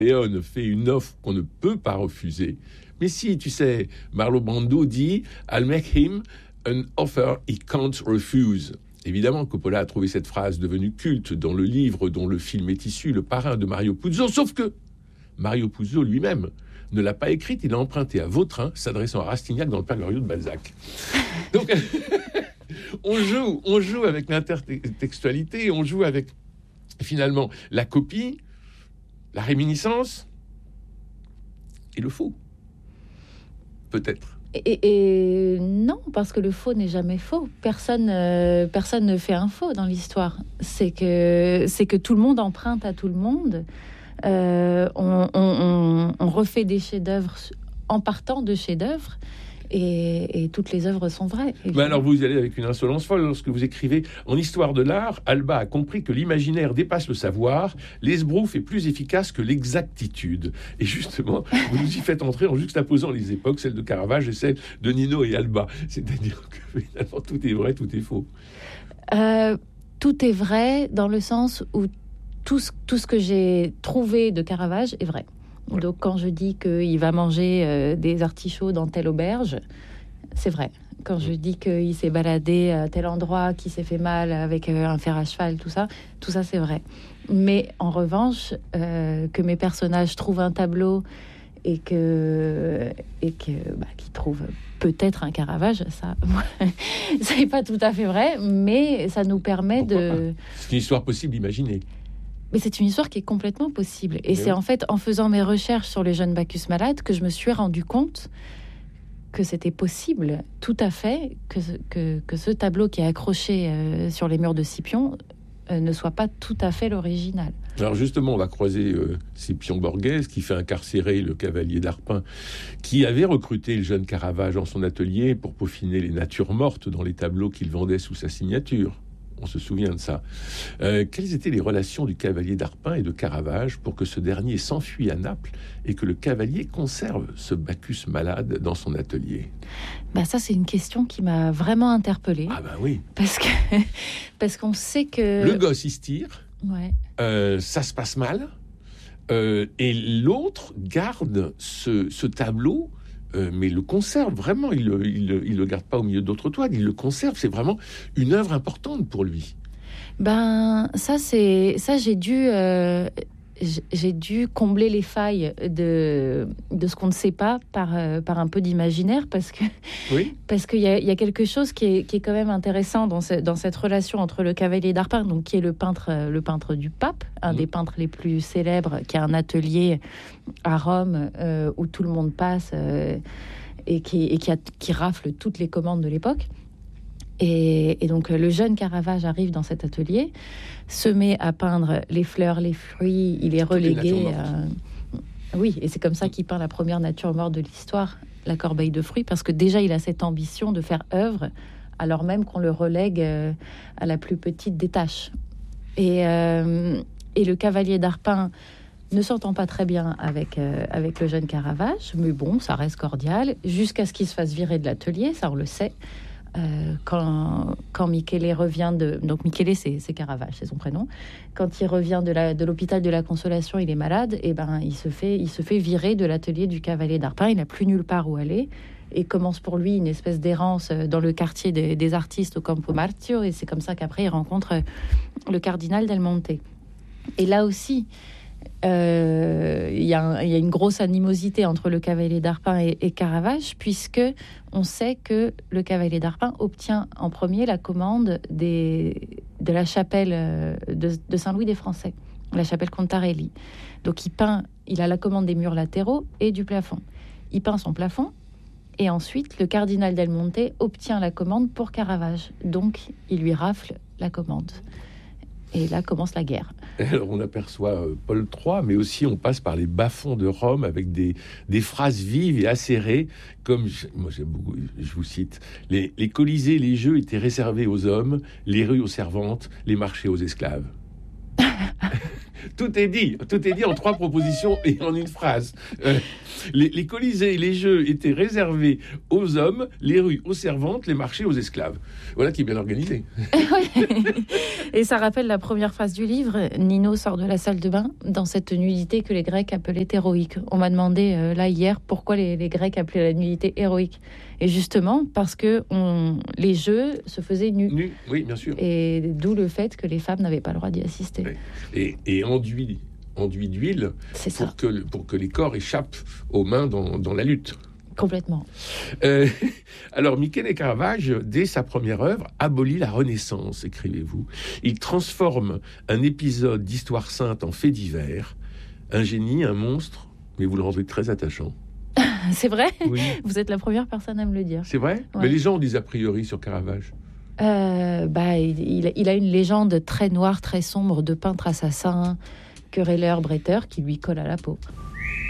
Léon fait une offre qu'on ne peut pas refuser. Mais si, tu sais, Marlon Brando dit « I'll make him an offer he can't refuse ». Évidemment, Coppola a trouvé cette phrase devenue culte dans le livre dont le film est issu, Le Parrain de Mario Puzo, sauf que Mario Puzo lui-même ne l'a pas écrite, il l'a emprunté à Vautrin, s'adressant à Rastignac dans Le Père Glorieux de Balzac. Donc, on joue avec l'intertextualité, on joue avec, finalement, la copie, la réminiscence et le faux. Peut-être. Et non, parce que le faux n'est jamais faux. Personne ne fait un faux dans l'histoire. C'est que tout le monde emprunte à tout le monde. On refait des chefs-d'œuvre en partant de chefs-d'œuvre. Et toutes les œuvres sont vraies. Mais alors vous y allez avec une insolence folle lorsque vous écrivez « En histoire de l'art, Alba a compris que l'imaginaire dépasse le savoir, l'esbrouf est plus efficace que l'exactitude. » Et justement, vous nous y faites entrer en juxtaposant les époques, celle de Caravage et celle de Nino et Alba. C'est-à-dire que finalement, tout est vrai, tout est faux. Tout est vrai dans le sens où tout ce que j'ai trouvé de Caravage est vrai. Ouais. Donc quand je dis qu'il va manger des artichauts dans telle auberge, c'est vrai. Quand je dis qu'il s'est baladé à tel endroit, qu'il s'est fait mal avec un fer à cheval, tout ça c'est vrai. Mais en revanche, que mes personnages trouvent un tableau et qu'ils trouvent peut-être un Caravage, ça c'est pas tout à fait vrai, mais ça nous permet de... C'est une histoire possible imaginée. Mais c'est une histoire qui est complètement possible. Et c'est en fait en faisant mes recherches sur les jeunes Bacchus malades que je me suis rendu compte que c'était possible, tout à fait, que ce tableau qui est accroché sur les murs de Scipion ne soit pas tout à fait l'original. Alors justement, on va croiser Scipion Borghese, qui fait incarcérer le cavalier d'Arpin, qui avait recruté le jeune Caravage dans son atelier pour peaufiner les natures mortes dans les tableaux qu'il vendait sous sa signature. On se souvient de ça. Quelles étaient les relations du cavalier d'Arpin et de Caravage pour que ce dernier s'enfuit à Naples et que le cavalier conserve ce Bacchus malade dans son atelier ? Ça, c'est une question qui m'a vraiment interpellée. Ah oui. Parce qu'on sait que... Le gosse, il se tire. Ouais. Ça se passe mal. Et l'autre garde ce tableau... mais le conserve vraiment, il le garde pas au milieu d'autres toiles, il le conserve, c'est vraiment une œuvre importante pour lui. J'ai dû combler les failles de ce qu'on ne sait pas par un peu d'imaginaire, parce qu'il y a quelque chose qui est quand même intéressant dans cette relation entre le cavalier d'Arpin, donc qui est le peintre du pape, un des peintres les plus célèbres, qui a un atelier à Rome où tout le monde passe et qui rafle toutes les commandes de l'époque. Et donc le jeune Caravage arrive dans cet atelier, se met à peindre les fleurs, les fruits, il est relégué. Oui, et c'est comme ça qu'il peint la première nature morte de l'histoire, la corbeille de fruits, parce que déjà il a cette ambition de faire œuvre, alors même qu'on le relègue à la plus petite des tâches. Et le cavalier d'Arpin ne s'entend pas très bien avec le jeune Caravage, mais bon, ça reste cordial, jusqu'à ce qu'il se fasse virer de l'atelier, ça on le sait. Quand Michele revient donc Michele c'est Caravage, c'est son prénom. Quand il revient de l'hôpital de la Consolation, il est malade, et il se fait virer de l'atelier du cavalier d'Arpin. Il n'a plus nulle part où aller et commence pour lui une espèce d'errance dans le quartier des artistes au Campo Marzio, et c'est comme ça qu'après il rencontre le cardinal Del Monte. Et là aussi il y a une grosse animosité entre le cavalier d'Arpin et Caravage, puisque on sait que le cavalier d'Arpin obtient en premier la commande de la chapelle de Saint-Louis des Français, la chapelle Contarelli. Donc il a la commande des murs latéraux et du plafond. Il peint son plafond, et ensuite le cardinal Del Monte obtient la commande pour Caravage. Donc il lui rafle la commande. Et là commence la guerre. Alors on aperçoit Paul III, mais aussi on passe par les bas-fonds de Rome avec des phrases vives et acérées, comme, moi j'aime beaucoup, je vous cite, les colisées, les jeux étaient réservés aux hommes, les rues aux servantes, les marchés aux esclaves. Tout est dit en 3 propositions et en une phrase. Les colisées et les jeux étaient réservés aux hommes, les rues aux servantes, les marchés aux esclaves. Voilà qui est bien organisé. Et ça rappelle la première phrase du livre. Nino sort de la salle de bain dans cette nudité que les Grecs appelaient héroïque. On m'a demandé là hier pourquoi les Grecs appelaient la nudité héroïque. Et justement parce que les jeux se faisaient nus. Oui, bien sûr. Et d'où le fait que les femmes n'avaient pas le droit d'y assister. Et enduit d'huile pour que les corps échappent aux mains dans la lutte. Complètement. Alors, Michele Caravage, dès sa première œuvre, abolit la Renaissance, écrivez-vous. Il transforme un épisode d'histoire sainte en fait divers. Un génie, un monstre, mais vous le rendez très attachant. C'est vrai ? Oui. Vous êtes la première personne à me le dire. C'est vrai ? Ouais. Mais les gens ont des a priori sur Caravage. Il a une légende très noire, très sombre de peintre assassin, querelleur, bretteur qui lui colle à la peau.